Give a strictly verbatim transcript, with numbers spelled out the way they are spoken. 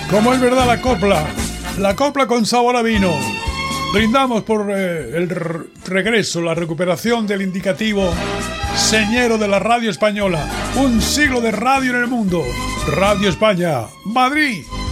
Como es verdad la copla, la copla con sabor a vino. Brindamos por eh, el r- regreso, la recuperación del indicativo señero de la radio española. Un siglo de radio en el mundo. Radio España, Madrid.